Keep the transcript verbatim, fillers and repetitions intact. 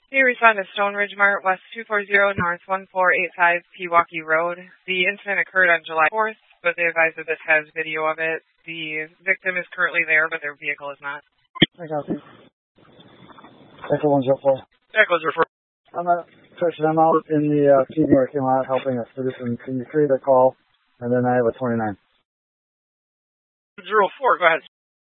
They respond to Stone Ridge Mart, West two forty, North one four eight five, Pewaukee Road. The incident occurred on July fourth, but they advise that this has video of it. The victim is currently there, but their vehicle is not. I got you. Echo one zero four. Echo's referred. I'm a person. I'm out in the uh, P D working lot helping a citizen. Can you create a call? And then I have a twenty-nine. Zero four, go ahead.